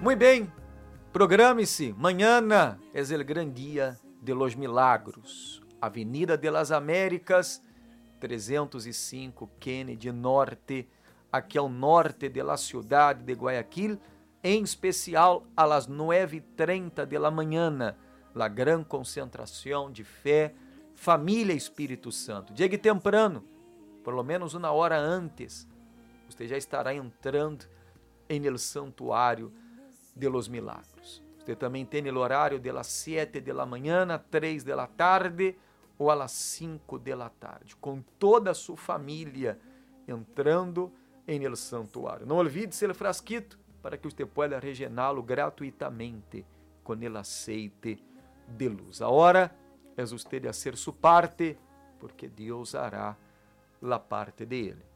Muito bem, programe-se. Mañana es el gran día de los milagros. Avenida de las Américas, 305 Kennedy Norte, aqui ao norte da cidade de Guayaquil, em especial a las 9:30 da manhã, la gran concentração de fé, família Espírito Santo. Llegue temprano, por lo menos uma hora antes, você já estará entrando em el santuário de los milagros. Você também tem o horário de las 7 da manhã, 3 da tarde ou a las 5 da tarde, com toda a sua família entrando em el santuário. Não olvide el frasquito para que você possa rellená-lo gratuitamente com el aceite de luz. Agora é você de fazer sua parte, porque Deus hará la parte dele.